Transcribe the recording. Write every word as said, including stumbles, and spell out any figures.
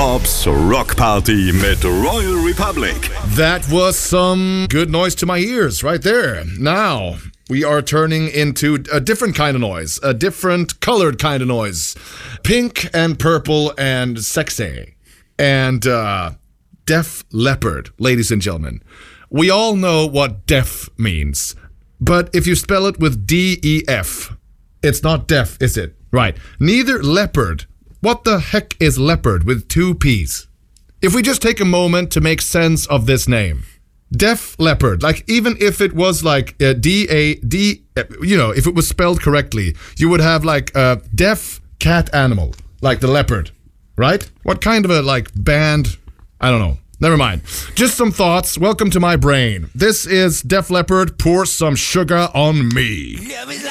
Bobs Rock Party mit Royal Republic. That was some good noise to my ears right there. Now, we are turning into a different kind of noise, a different colored kind of noise. Pink and purple and sexy. And uh, Def Leppard, ladies and gentlemen. We all know what deaf means. But if you spell it with D E F, it's not deaf, is it? Right. Neither leopard. What the heck is leopard with two P's? If we just take a moment to make sense of this name. Def Leppard, like even if it was like uh, D A D, uh, you know, if it was spelled correctly, you would have like a deaf cat animal, like the leopard, right? What kind of a like band? I don't know. Never mind. Just some thoughts. Welcome to my brain. This is Def Leppard. Pour some sugar on me.